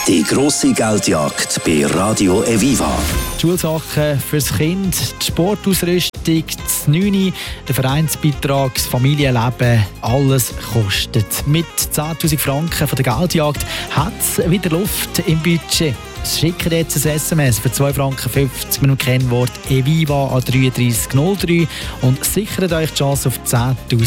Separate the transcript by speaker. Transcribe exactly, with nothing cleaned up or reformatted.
Speaker 1: Die grosse Geldjagd bei Radio Eviva.
Speaker 2: Die Schulsachen fürs Kind, die Sportausrüstung, das Neune, der Vereinsbeitrag, das Familienleben, alles kostet. Mit zehntausend Franken von der Geldjagd hat es wieder Luft im Budget. Schickt jetzt ein S M S für zwei Franken fünfzig mit dem Kennwort Eviva an drei drei null drei und sichert euch die Chance auf zehntausend